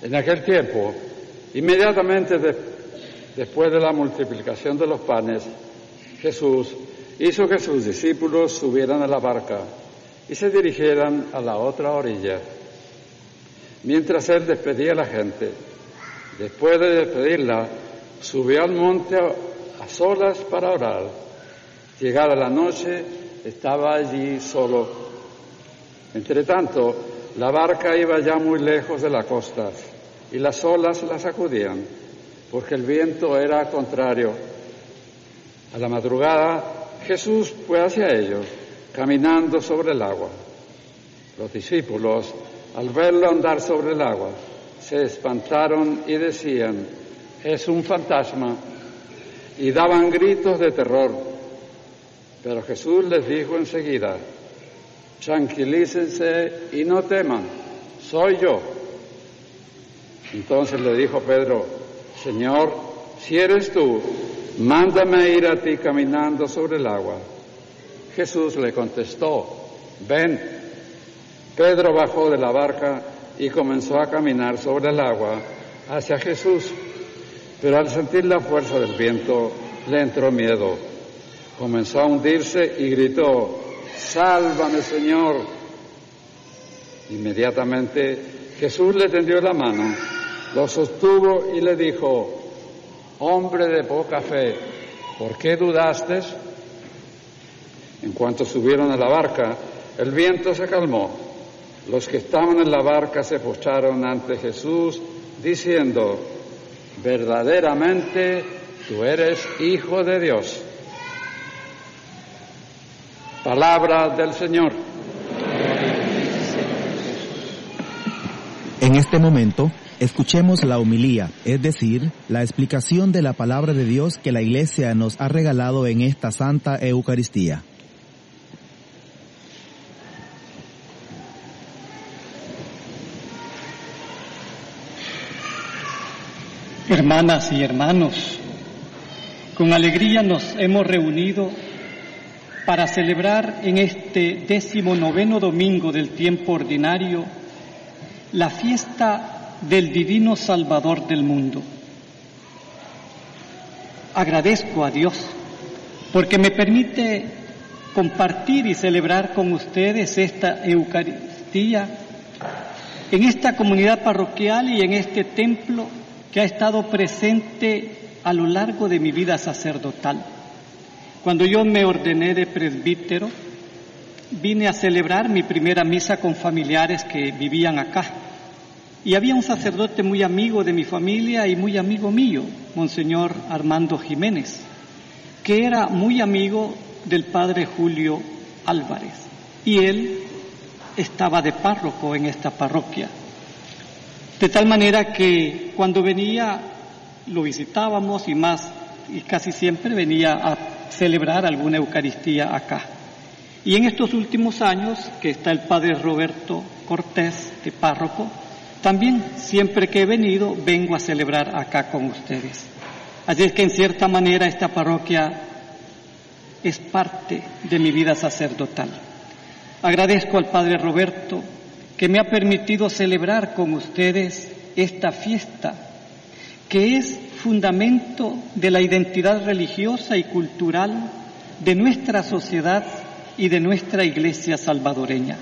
En aquel tiempo, inmediatamente después de la multiplicación de los panes, Jesús hizo que sus discípulos subieran a la barca y se dirigieran a la otra orilla, mientras él despedía a la gente. Después de despedirla, subió al monte a solas para orar. Llegada la noche, estaba allí solo. Entretanto, la barca iba ya muy lejos de la costa y las olas la sacudían, porque el viento era contrario. A la madrugada, Jesús fue hacia ellos, caminando sobre el agua. Los discípulos, al verlo andar sobre el agua, se espantaron y decían: «Es un fantasma», y daban gritos de terror. Pero Jesús les dijo enseguida: «Tranquilícense y no teman, soy yo». Entonces le dijo Pedro: «Señor, si eres tú, mándame ir a ti caminando sobre el agua». Jesús le contestó: «Ven». Pedro bajó de la barca y comenzó a caminar sobre el agua hacia Jesús, pero al sentir la fuerza del viento le entró miedo. Comenzó a hundirse y gritó: «¡Sálvame, Señor!». Inmediatamente Jesús le tendió la mano, lo sostuvo y le dijo: «Hombre de poca fe, ¿por qué dudaste?». En cuanto subieron a la barca, el viento se calmó. Los que estaban en la barca se postraron ante Jesús, diciendo: «Verdaderamente tú eres Hijo de Dios». Palabra del Señor. En este momento, escuchemos la homilía, es decir, la explicación de la palabra de Dios que la Iglesia nos ha regalado en esta Santa Eucaristía. Hermanas y hermanos, con alegría nos hemos reunido para celebrar en este 19º domingo del tiempo ordinario la fiesta del Divino Salvador del mundo. Agradezco a Dios porque me permite compartir y celebrar con ustedes esta Eucaristía en esta comunidad parroquial y en este templo que ha estado presente a lo largo de mi vida sacerdotal. Cuando yo me ordené de presbítero, vine a celebrar mi primera misa con familiares que vivían acá. Y había un sacerdote muy amigo de mi familia y muy amigo mío, Monseñor Armando Jiménez, que era muy amigo del padre Julio Álvarez. Y él estaba de párroco en esta parroquia. De tal manera que cuando venía lo visitábamos y casi siempre venía a celebrar alguna Eucaristía acá. Y en estos últimos años que está el padre Roberto Cortés de párroco, también siempre que he venido vengo a celebrar acá con ustedes. Así es que en cierta manera esta parroquia es parte de mi vida sacerdotal. Agradezco al padre Roberto que me ha permitido celebrar con ustedes esta fiesta, que es fundamento de la identidad religiosa y cultural de nuestra sociedad y de nuestra Iglesia salvadoreña.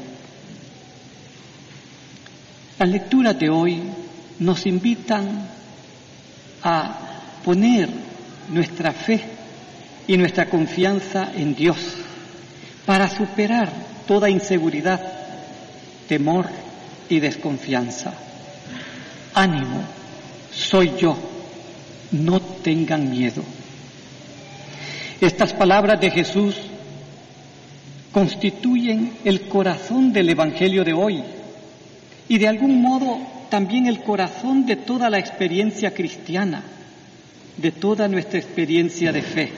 Las lecturas de hoy nos invitan a poner nuestra fe y nuestra confianza en Dios para superar toda inseguridad, temor y desconfianza. Ánimo, soy yo, no tengan miedo. Estas palabras de Jesús constituyen el corazón del Evangelio de hoy y de algún modo también el corazón de toda la experiencia cristiana, de toda nuestra experiencia de fe.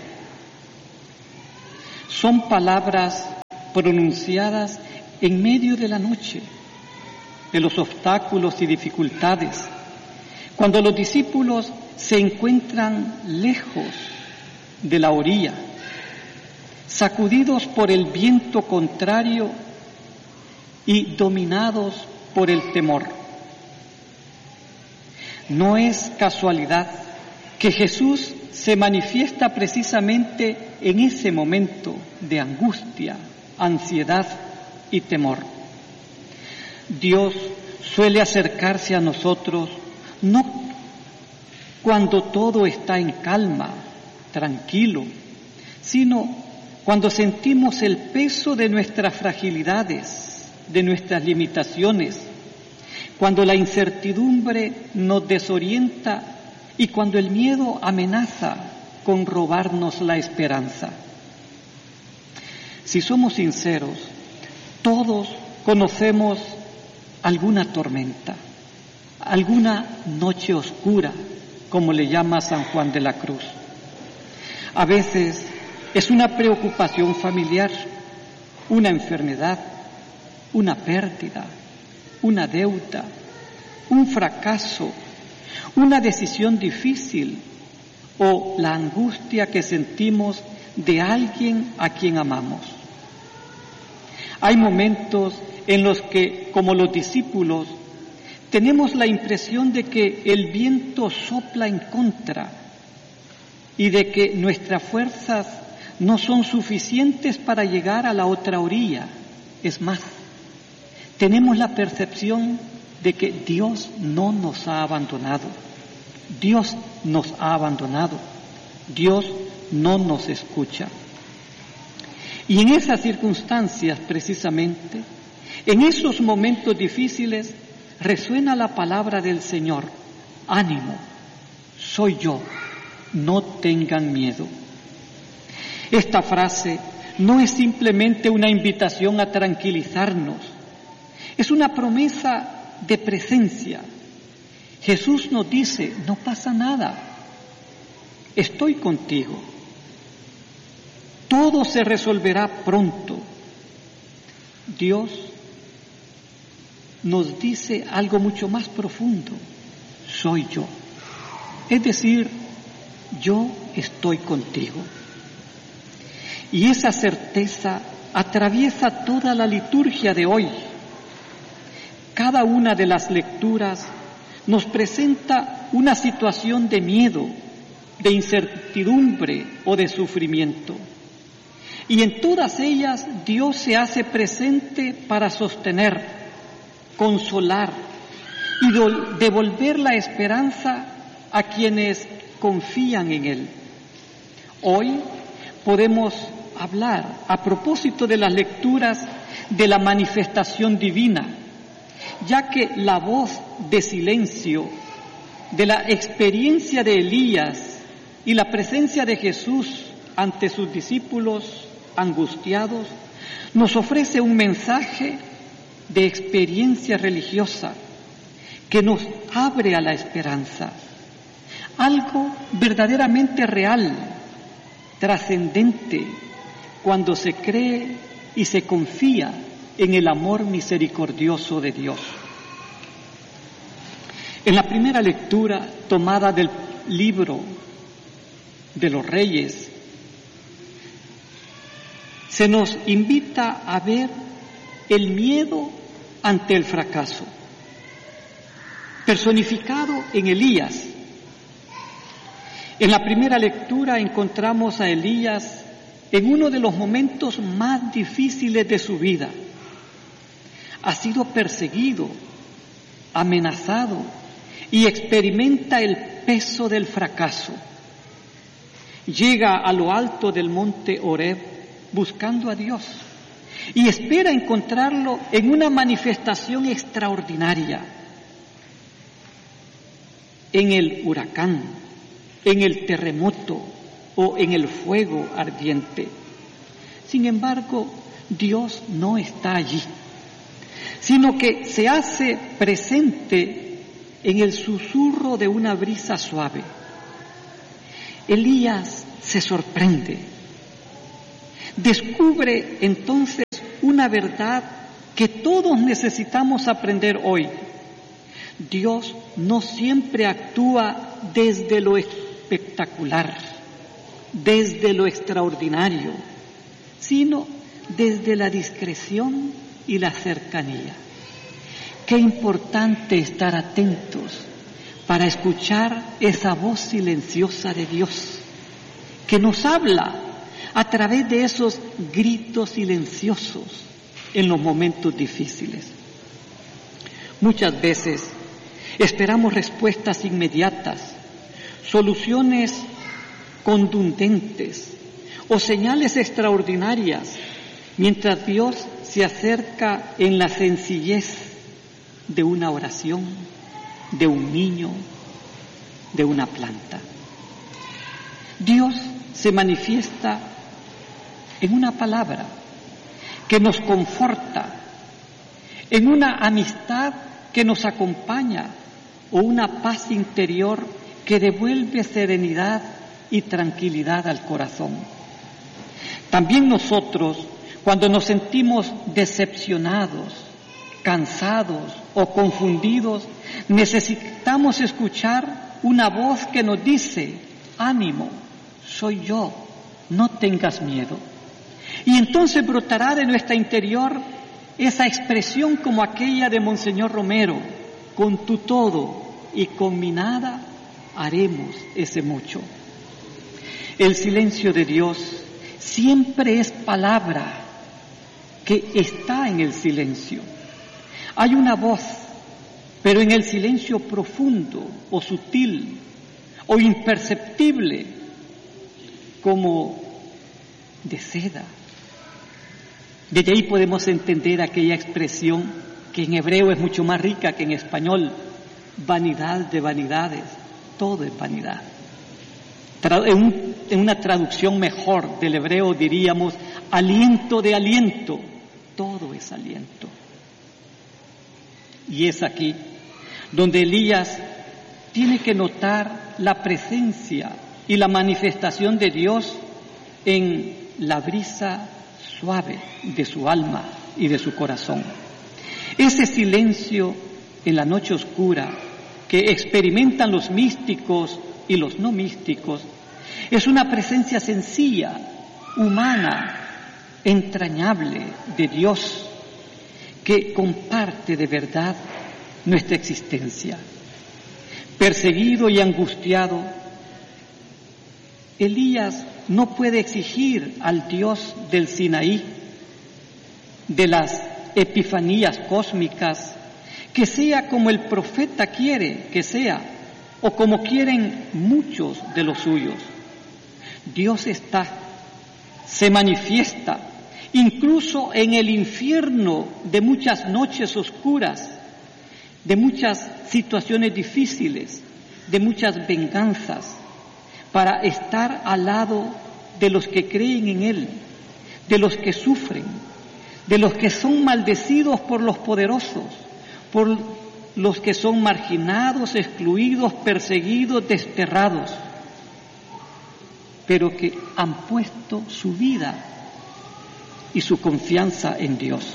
Son palabras pronunciadas en medio de la noche, de los obstáculos y dificultades, cuando los discípulos se encuentran lejos de la orilla, sacudidos por el viento contrario y dominados por el temor. No es casualidad que Jesús se manifiesta precisamente en ese momento de angustia, ansiedad y temor. Dios suele acercarse a nosotros no cuando todo está en calma, tranquilo, sino cuando sentimos el peso de nuestras fragilidades, de nuestras limitaciones, cuando la incertidumbre nos desorienta y cuando el miedo amenaza con robarnos la esperanza. Si somos sinceros, todos conocemos alguna tormenta, alguna noche oscura, como le llama San Juan de la Cruz. A veces es una preocupación familiar, una enfermedad, una pérdida, una deuda, un fracaso, una decisión difícil o la angustia que sentimos de alguien a quien amamos. Hay momentos en los que, como los discípulos, tenemos la impresión de que el viento sopla en contra y de que nuestras fuerzas no son suficientes para llegar a la otra orilla. Es más, tenemos la percepción de que Dios no nos ha abandonado. Dios nos ha abandonado. Dios no nos escucha. Y en esas circunstancias, precisamente, en esos momentos difíciles, resuena la palabra del Señor: ánimo, soy yo, no tengan miedo. Esta frase no es simplemente una invitación a tranquilizarnos, es una promesa de presencia. Jesús nos dice: no pasa nada, estoy contigo, todo se resolverá pronto. Dios nos dice algo mucho más profundo: soy yo. Es decir, yo estoy contigo. Y esa certeza atraviesa toda la liturgia de hoy. Cada una de las lecturas nos presenta una situación de miedo, de incertidumbre o de sufrimiento. Y en todas ellas Dios se hace presente para sostener, consolar y devolver la esperanza a quienes confían en Él. Hoy podemos hablar, a propósito de las lecturas, de la manifestación divina, ya que la voz de silencio, de la experiencia de Elías y la presencia de Jesús ante sus discípulos angustiados, nos ofrece un mensaje de experiencia religiosa que nos abre a la esperanza, algo verdaderamente real, trascendente, cuando se cree y se confía en el amor misericordioso de Dios. En la primera lectura tomada del libro de los Reyes, se nos invita a ver el miedo ante el fracaso, personificado en Elías. En la primera lectura encontramos a Elías en uno de los momentos más difíciles de su vida. Ha sido perseguido, amenazado y experimenta el peso del fracaso. Llega a lo alto del monte Horeb buscando a Dios y espera encontrarlo en una manifestación extraordinaria, en el huracán, en el terremoto o en el fuego ardiente. Sin embargo, Dios no está allí, sino que se hace presente en el susurro de una brisa suave. Elías se sorprende, descubre entonces una verdad que todos necesitamos aprender hoy. Dios no siempre actúa desde lo espectacular, desde lo extraordinario, sino desde la discreción y la cercanía. Qué importante estar atentos para escuchar esa voz silenciosa de Dios que nos habla a través de esos gritos silenciosos en los momentos difíciles. Muchas veces esperamos respuestas inmediatas, soluciones contundentes o señales extraordinarias, mientras Dios se acerca en la sencillez de una oración, de un niño, de una planta. Dios se manifiesta en una palabra que nos conforta, en una amistad que nos acompaña o una paz interior que devuelve serenidad y tranquilidad al corazón. También nosotros, cuando nos sentimos decepcionados, cansados o confundidos, necesitamos escuchar una voz que nos dice: ánimo, soy yo, no tengas miedo. Y entonces brotará de nuestra interior esa expresión como aquella de Monseñor Romero: con tu todo y con mi nada haremos ese mucho. El silencio de Dios siempre es palabra que está en el silencio. Hay una voz, pero en el silencio profundo o sutil o imperceptible, como de seda. Desde ahí podemos entender aquella expresión que en hebreo es mucho más rica que en español: vanidad de vanidades, todo es vanidad. En una traducción mejor del hebreo diríamos: aliento de aliento, todo es aliento. Y es aquí donde Elías tiene que notar la presencia y la manifestación de Dios en la brisa suave de su alma y de su corazón. Ese silencio en la noche oscura que experimentan los místicos y los no místicos es una presencia sencilla, humana, entrañable de Dios, que comparte de verdad nuestra existencia. Perseguido y angustiado, Elías no puede exigir al Dios del Sinaí, de las epifanías cósmicas, que sea como el profeta quiere que sea, o como quieren muchos de los suyos. Dios está, se manifiesta, incluso en el infierno de muchas noches oscuras, de muchas situaciones difíciles, de muchas venganzas, para estar al lado de los que creen en Él, de los que sufren, de los que son maldecidos por los poderosos, por los que son marginados, excluidos, perseguidos, desterrados, pero que han puesto su vida y su confianza en Dios,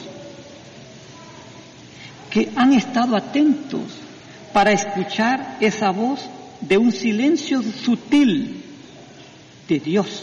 que han estado atentos para escuchar esa voz de un silencio sutil de Dios,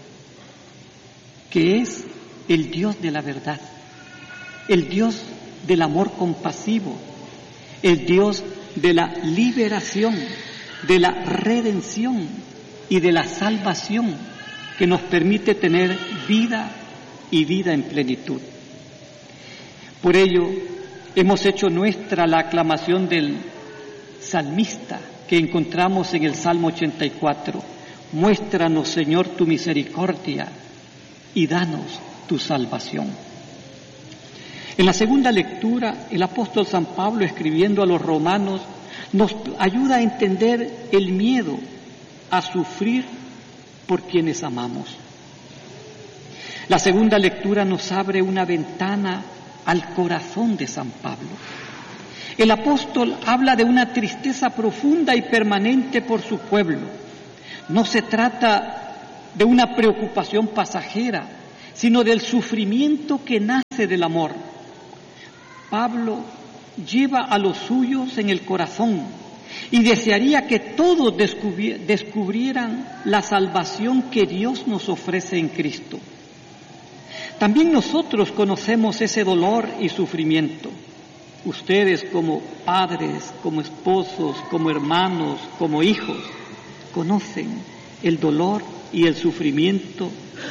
que es el Dios de la verdad, el Dios del amor compasivo, el Dios de la liberación, de la redención y de la salvación, que nos permite tener vida y vida en plenitud. Por ello, hemos hecho nuestra la aclamación del salmista que encontramos en el Salmo 84. Muéstranos, Señor, tu misericordia y danos tu salvación. En la segunda lectura, el apóstol San Pablo, escribiendo a los romanos, nos ayuda a entender el miedo a sufrir por quienes amamos. La segunda lectura nos abre una ventana al corazón de San Pablo. El apóstol habla de una tristeza profunda y permanente por su pueblo. No se trata de una preocupación pasajera, sino del sufrimiento que nace del amor. Pablo lleva a los suyos en el corazón y desearía que todos descubrieran la salvación que Dios nos ofrece en Cristo. También nosotros conocemos ese dolor y sufrimiento. Ustedes como padres, como esposos, como hermanos, como hijos, conocen el dolor y el sufrimiento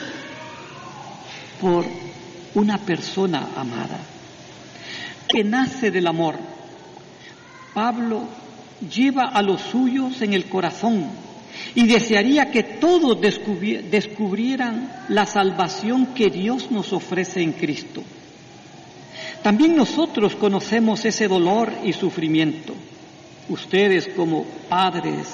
por una persona amada, que nace del amor. Pablo lleva a los suyos en el corazón y desearía que todos descubrieran la salvación que Dios nos ofrece en Cristo. También nosotros conocemos ese dolor y sufrimiento. Ustedes como padres,